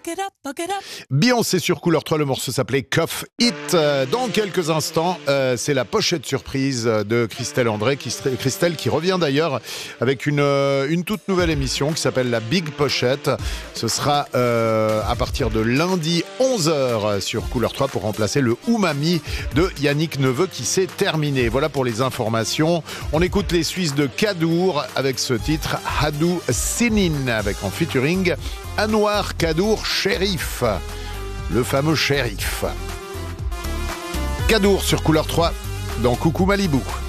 Beyoncé sur Couleur 3, le morceau s'appelait Cuff It. Dans quelques instants, c'est la pochette surprise de Christelle André. Christelle qui revient d'ailleurs avec une toute nouvelle émission qui s'appelle la Big Pochette. Ce sera à partir de lundi 11h sur Couleur 3 pour remplacer le Umami de Yannick Neveu qui s'est terminé. Voilà pour les informations. On écoute les Suisses de Kadour avec ce titre Hadou Sinin avec en featuring Anouar Kadour Shérif, le fameux shérif. Kadour sur Couleur 3 dans Coucou Malibu.